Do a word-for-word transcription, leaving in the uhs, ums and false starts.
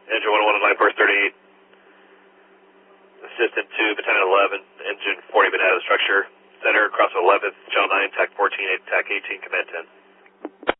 Engine one oh one on line burst thirty-eight. Assistant two, battalion eleven, engine forty been out of the structure. Center, cross eleventh, channel nine, tack fourteen, tack eighteen, command ten.